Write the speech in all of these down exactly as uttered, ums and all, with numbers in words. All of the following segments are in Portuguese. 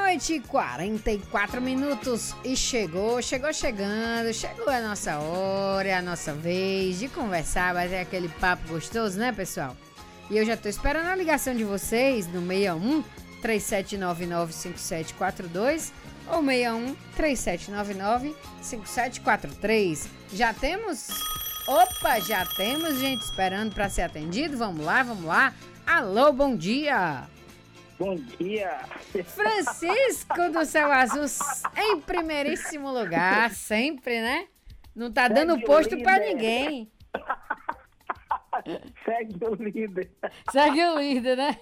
noite e quarenta e quatro minutos e chegou, chegou chegando, chegou a nossa hora, a nossa vez de conversar, bater aquele papo gostoso, né, pessoal? E eu já tô esperando a ligação de vocês no seis um, três sete nove nove, cinco sete quatro dois ou seis um, três sete nove nove, cinco sete quatro três. Já temos? Opa, já temos gente esperando para ser atendido. Vamos lá, vamos lá. Alô, bom dia. Bom dia. Francisco do Céu Azul em primeiríssimo lugar, sempre, né? Não tá dando Segue posto para ninguém. Segue o líder. Segue o líder, né?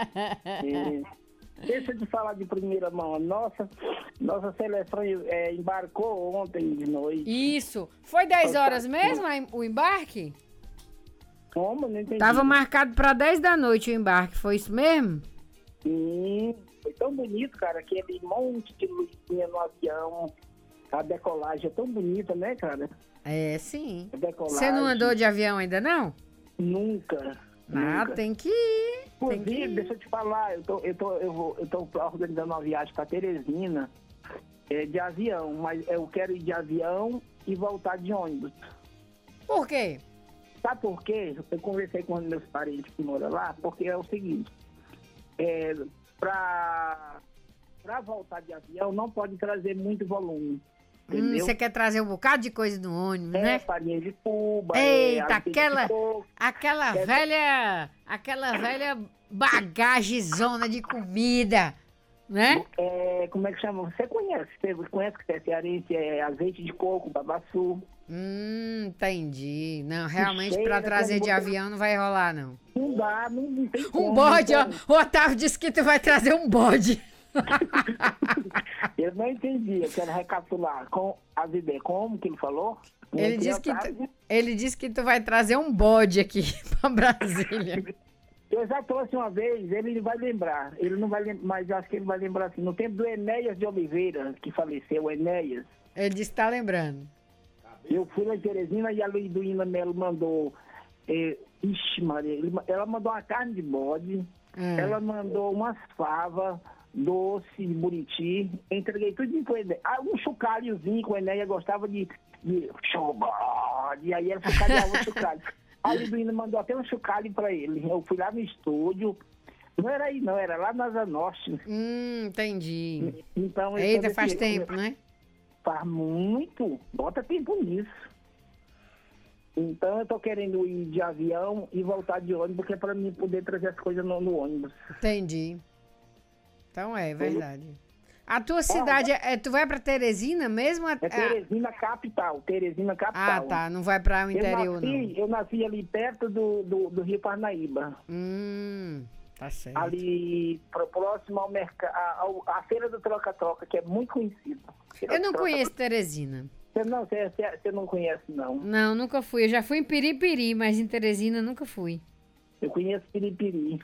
É. Deixa de falar de primeira mão. Nossa, nossa seleção é, embarcou ontem de noite. Isso. Foi dez horas mesmo o embarque? Como? Não entendi. Tava marcado para dez da noite o embarque, foi isso mesmo? Sim, foi tão bonito, cara, aquele monte de luzinha no avião. A decolagem é tão bonita, né, cara? É, sim. A decolagem. Você não andou de avião ainda, não? Nunca. Ah, nunca. tem que ir. Inclusive, Tem que ir. deixa eu te falar, eu tô, eu tô, eu vou, eu tô organizando uma viagem para Teresina é, de avião, mas eu quero ir de avião e voltar de ônibus. Por quê? Sabe por quê? Eu conversei com os meus parentes que moram lá, porque é o seguinte, é, para para voltar de avião não pode trazer muito volume. Hum, você quer trazer um bocado de coisa no ônibus, é, né? farinha de tuba. Eita, é, aquela, coco, aquela é, velha, aquela velha bagagezona de comida, né? É, como é que chama? Você conhece? Você conhece que é cearense? É azeite de coco, babaçu. Hum, entendi. Não, realmente cheira pra trazer como de você- avião não vai rolar, não. Não dá, não, não tem como. Um bode, ó. não tem- O Otávio disse que tu vai trazer um bode. Eu não entendi, eu quero recapitular com as ideias. Como que ele falou? Ele Entre disse que Otávio- tu, ele disse que tu vai trazer um bode aqui pra Brasília. Eu já trouxe uma vez, ele vai lembrar. Ele não vai lembrar, mas eu acho que ele vai lembrar assim. No tempo do Enéas de Oliveira, que faleceu, o Enéas, Ele disse que tá lembrando. eu fui lá em Teresina e a Luiduína Melo mandou. Eh, ixi, Maria, ele- ela mandou uma carne de bode, Hum. ela mandou umas favas, doce, de buriti. Entreguei tudo com o Enéas. Ah, um chocalhozinho que o Enéas gostava de, de chobode. E aí ela chocalhava o chocalho. A Liduína mandou até um chocalho pra ele. Eu fui lá no estúdio. Não era aí, não, era lá na Asa Norte. Hum, entendi. Então, eu Eita, falei faz assim, tempo, né? Faz muito. Bota tempo nisso. Então, eu tô querendo ir de avião e voltar de ônibus, porque é pra mim poder trazer as coisas no, no ônibus. Entendi. Então é verdade. A tua cidade, é, tu vai pra Teresina mesmo? É Teresina capital, Teresina Ah, capital. tá. Não vai pra o Eu interior, nasci, eu nasci ali perto do, do, do Rio Parnaíba. não. Hum, tá certo. Ali pro- próximo ao mercado, à Feira do Troca-Troca, que é muito conhecida. Feira Eu do não Troca-Troca. conheço Teresina. Você não, você, você- você não conhece, não. Não, nunca fui. Eu já fui em Piripiri, mas em Teresina nunca fui. Eu conheço Piripiri.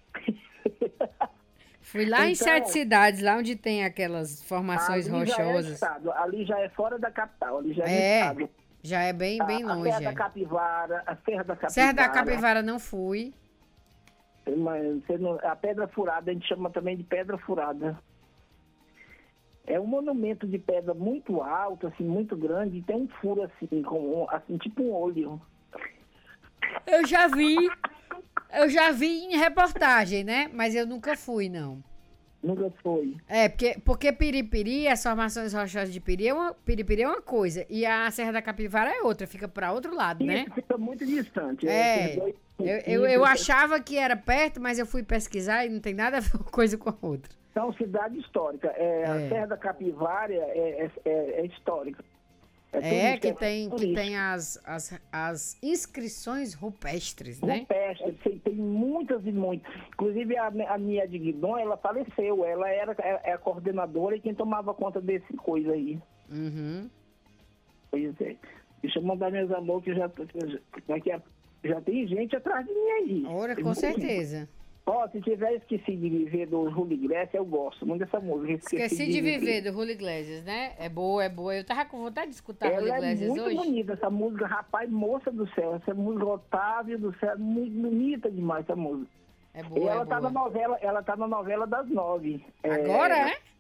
Fui lá em Então, Sete Cidades, lá onde tem aquelas formações ali já é rochosas. estado, ali já é fora da capital, ali já é, É, estado. já é bem, bem a, longe. A Serra da é. Capivara, a Serra da Capivara. Serra da Capivara não fui. Mas você não- a Pedra Furada, a gente chama também de Pedra Furada. É um monumento de pedra muito alto, assim, muito grande, e tem um furo assim, com, assim, tipo um olho. Eu já vi, eu já vi em reportagem, né? Mas eu nunca fui, não. Nunca foi. É, porque, porque Piripiri, as formações rochosas de Piri é uma, Piripiri é uma coisa, e a Serra da Capivara é outra, fica para outro lado, né? Isso fica muito distante. É, esses dois eu, eu, sentidos, eu achava que era perto, mas eu fui pesquisar e não tem nada a ver uma coisa com a outra. São cidade histórica. É, É. A Serra da Capivara é, é, é- é histórica. É, turística, que é tem, que turística. tem as, as, as inscrições rupestres, né? Rupestre, tem, tem muitas e muitas. Inclusive a, a minha de Guidon, ela faleceu. Ela era é, é a coordenadora e quem tomava conta desse coisa aí. Uhum. Pois é. Deixa eu mandar meus amores que já, que já, daqui a- já tem gente atrás de mim aí. Ora, Tem com muito- certeza. Ó, se tiver esquecido de viver do Julio Iglesias, eu gosto muito dessa música. Esqueci de viver do Julio Iglesias, né? É boa, é boa. Eu tava com vontade de escutar Julio Ela é Iglesias muito hoje. bonita, essa música, rapaz, moça do céu. Essa música, Otávio do céu, muito bonita demais essa música. É E boa, ela é tá boa. na novela, ela tá na novela das nove. Agora, é?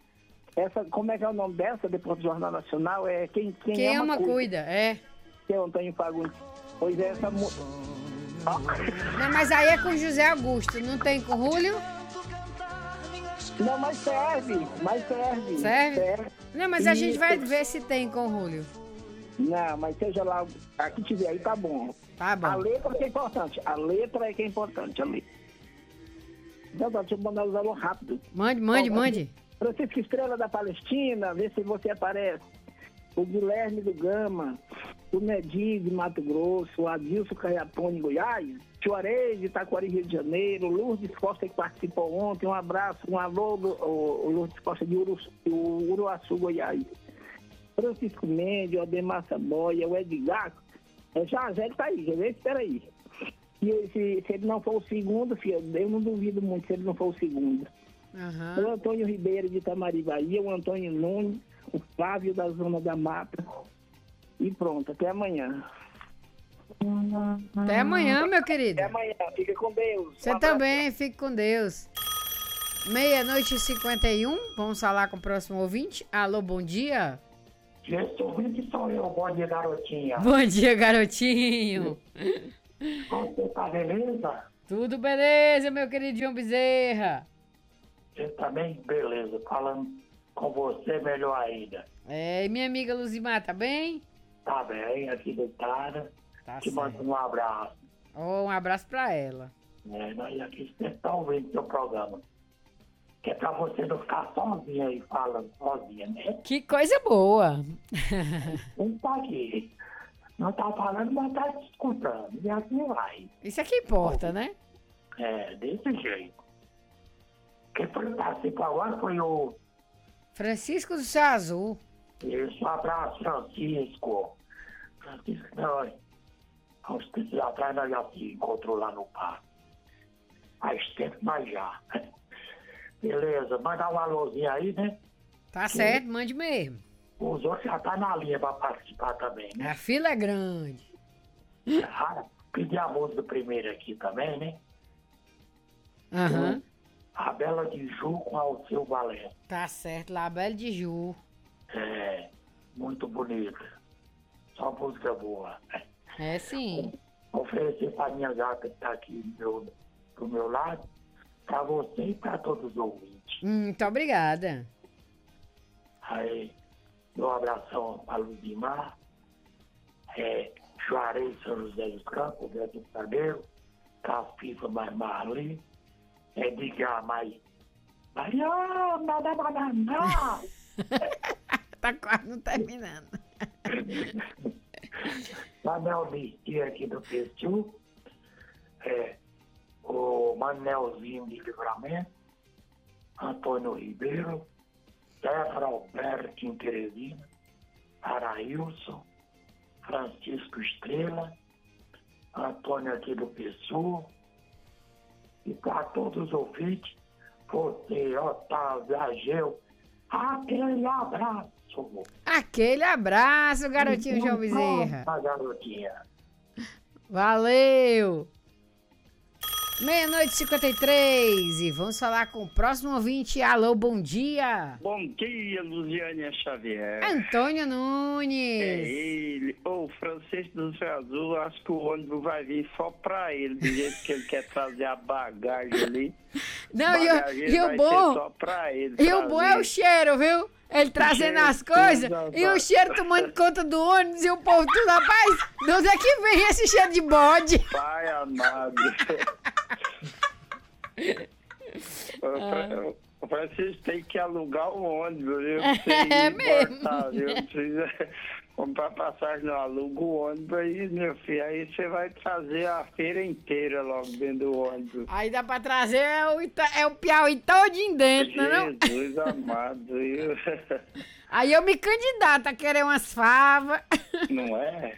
essa, como é que é o nome dessa, depois do Jornal Nacional? É Quem, quem, Quem Ama, ama Cuida. cuida, é. Que é o Antônio Fagundes. Pois é, essa música... Não, mas aí é com José Augusto, não tem com Julio? Não, mas serve, mas serve. Serve? serve. Não, mas a gente Isso. vai ver se tem com Julio. Não, mas seja lá, a que tiver aí tá bom. Tá bom. A letra que é importante, a letra é que é importante, a letra. Então, tá, deixa eu mandar os alô rápido. Mande, mande, Ó, mande. Francisco Estrela da Palestina, vê se você aparece. O Guilherme do Gama, o Nedir de Mato Grosso, o Adilson Caiapone, Goiás, Juarez de Itaquari, Rio de Janeiro, Lourdes Costa que participou ontem, um abraço, um alô do o, o Lourdes Costa de Uru, o Uruaçu, Goiás. Francisco Mendes, o Ademar Saboia, o Edgar, é, já, já ele tá aí, já vê, espera aí. E se, se ele não for o segundo, filho, eu não duvido muito se ele não for o segundo. Aham. O Antônio Ribeiro de Itamari, Bahia, o Antônio Nunes, o Flávio da Zona da Mata. E pronto, até amanhã. Até amanhã, meu querido. Até amanhã, fica com Deus. Você Um abraço. também, fique com Deus. Meia-noite e cinquenta e um, vamos falar com o próximo ouvinte. Alô, bom dia. Esse ouvinte sou eu, bom dia, garotinha. Bom dia, garotinho. Você tá beleza? Tudo beleza, meu querido João Bezerra? Você também? Beleza, falando com você melhor ainda. É, e minha amiga Luzimar, tá bem? Tá bem, aqui deitada. Tá Te mando certo. um abraço. Oh, um abraço pra ela. É, nós aqui sempre tá ouvindo seu programa. Que é pra você não ficar sozinha aí, falando sozinha, né? Que coisa boa. Não tá aqui. Não tá falando, mas tá te escutando. E assim vai. Isso é que importa, né? É, desse jeito. Quem foi que participou agora foi o... Francisco do Céu Azul. Isso, um abraço, Francisco. Francisco, nós, há uns tempos atrás, nós já se encontrou lá no parque. Faz tempo, mas já. Beleza, manda um alôzinho aí, né? Tá certo, mande mesmo. Os outros já tá na linha pra participar também, né? A fila é grande. Ah, pedir a música primeiro aqui também, né? Aham. A Bela de Ju com Alceu Valença. Tá certo, Labelle de Ju. É, muito bonita. Só música boa. É sim. Oferecer pra minha gata que tá aqui do meu, do meu lado, pra você e pra todos os ouvintes. Hum, muito obrigada. Aí, dou um abração pra Luzimar, é, Juarez São José dos Campos, Beto Carneiro, Cafifa mais Marli, Edgar mais Mariana, da banana. Tá quase não terminando. Manel Mistia aqui do Pestiu, é, o Manelzinho de Livramento, Antônio Ribeiro, Débora Alberto em Teresina, Arailson, Francisco Estrela, Antônio aqui do Pessoa, e para todos os ouvintes, você, Otávio, Ageu, aquele abraço. Aquele abraço, garotinho João Bezerra. A garotinha. Valeu! Meia-noite e cinquenta e três e vamos falar com o próximo ouvinte. Alô, bom dia! Bom dia, Luziane Xavier. Antônio É Nunes! ele. Ô, o Francisco do Céu Azul, acho que o ônibus vai vir só pra ele, do jeito que ele quer trazer a bagagem ali. Não, e Bagagem o, e o vai ser bom, só pra ele e o bom é o trazer. cheiro, viu? Ele trazendo as cheiro, coisas coisa e o boa. cheiro tomando conta do ônibus e o povo tudo, rapaz, de onde é que vem esse cheiro de bode? Pai amado. O Fra- O Francisco tem que alugar um ônibus, viu? Pra você ir É mesmo. importar, viu? Precisa comprar passagem, não aluga o ônibus aí, meu filho. Aí você vai trazer a feira inteira logo dentro do ônibus. Aí dá pra trazer é o, Ita- é o Piauí todinho dentro, não é não? Jesus amado, viu? Aí eu me candidato a querer umas favas. Não é?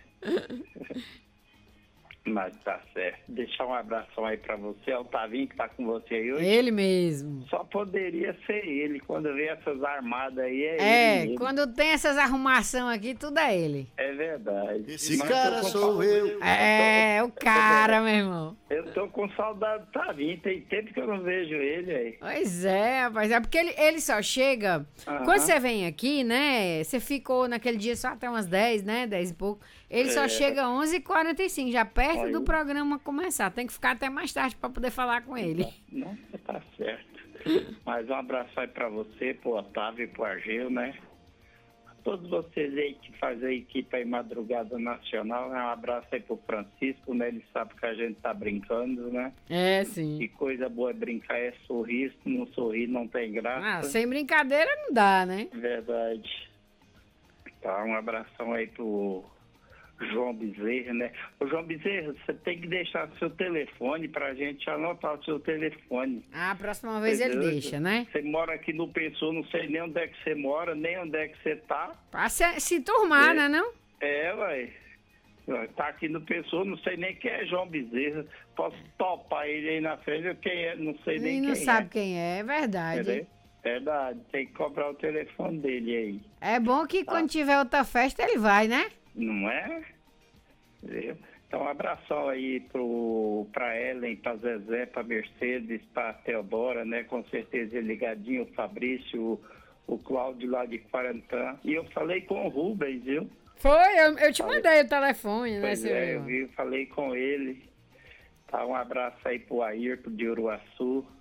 Mas tá certo. Deixar um abração aí pra você, Otavinho, que tá com você aí hoje. Ele mesmo. Só poderia ser ele. Quando vê essas armadas aí, é, É, ele. quando tem essas arrumação aqui, tudo é ele. É verdade. Esse Mas cara tô com sou fa- eu. É, o cara, meu irmão. Eu tô com saudade do Tavinho. Tem tempo que eu não vejo ele aí. Pois é, rapaz. É porque ele, ele só chega. Aham. Quando você vem aqui, né? Você ficou naquele dia só até umas dez, né? dez e pouco. Ele só É. chega às onze e quarenta e cinco, já perto Aí. do programa começar. Tem que ficar até mais tarde pra poder falar com ele. Não, tá certo. Mas um abraço aí pra você, pro Otávio e pro Argel, né? A todos vocês aí que fazem a equipe aí Madrugada Nacional, né? Um abraço aí pro Francisco, né? Ele sabe que a gente tá brincando, né? É, sim. Que coisa boa é brincar, é sorrir. Se não sorrir, não tem graça. Ah, sem brincadeira não dá, né? Verdade. Tá, um abração aí pro João Bezerra, né? Ô, João Bezerra, você tem que deixar seu telefone pra gente anotar o seu telefone. Ah, a próxima vez ele Entendeu? deixa, né? Você mora aqui no Pensou, não sei nem onde é que você mora, nem onde é que você tá. Pra se, se turmar, É. né, não? É, ué. Ué, tá aqui no Pensou, não sei nem quem é João Bezerra. Posso topar ele aí na frente, quem é, não sei nem E não quem sabe é. quem é, é verdade. Entendeu? Verdade, tem que cobrar o telefone dele aí. É bom que quando tiver outra festa ele vai, né? Não é? Entendeu? Então, um abração aí pro, pra Ellen, pra Zezé, pra Mercedes, pra Teodora, né? Com certeza ligadinho, o Fabrício, o, o Cláudio lá de Quarantã. E eu falei com o Rubens, viu? Foi, eu, eu te mandei o telefone, né, Pois seu é, eu João? vi, falei com ele. Tá, um abraço aí pro Ayrton de Uruaçu.